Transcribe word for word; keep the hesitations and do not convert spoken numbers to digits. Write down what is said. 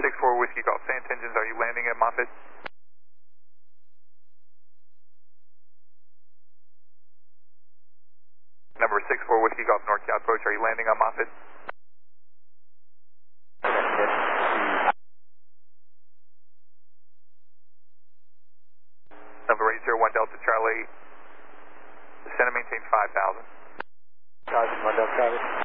six four Whiskey Golf Sand Engines, are you landing at Moffett? Number six four Whiskey Golf NorCal approach, are you landing on Moffett? Number eight zero one Delta Charlie, descend and maintain five thousand. one Delta Charlie.